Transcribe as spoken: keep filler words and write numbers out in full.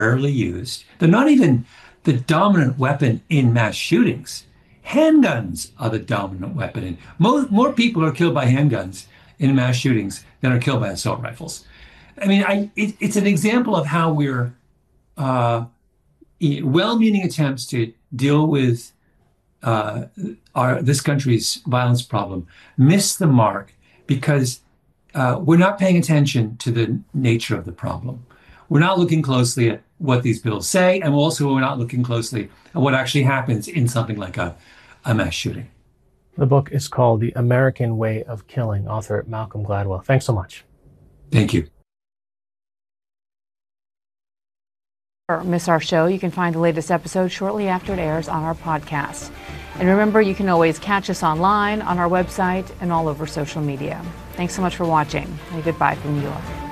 rarely used. They're not even the dominant weapon in mass shootings. Handguns are the dominant weapon. And more, more people are killed by handguns in mass shootings than are killed by assault rifles. I mean, I, it, it's an example of how we're uh, well-meaning attempts to deal with uh, our this country's violence problem miss the mark because uh, we're not paying attention to the nature of the problem. We're not looking closely at what these bills say, and also we're not looking closely at what actually happens in something like a, a mass shooting. The book is called The American Way of Killing, author Malcolm Gladwell. Thanks so much. Thank you. Miss our show, you can find the latest episode shortly after it airs on our podcast. And remember, you can always catch us online, on our website, and all over social media. Thanks so much for watching, and goodbye from New York.